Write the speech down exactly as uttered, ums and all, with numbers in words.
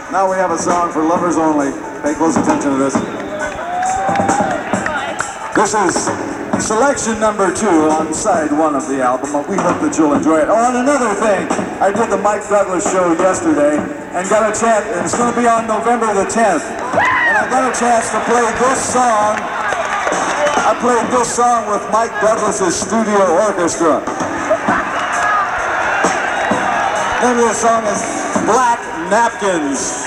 Now we have a song for lovers only. Pay close attention to this. This is selection number two on side one of the album. We hope that you'll enjoy it. Oh, and another thing, I did the Mike Douglas show yesterday and got a chance, and it's going to be on November the tenth. And I got a chance to play this song. I played this song with Mike Douglas's studio orchestra. The name of the song is Black Napkins.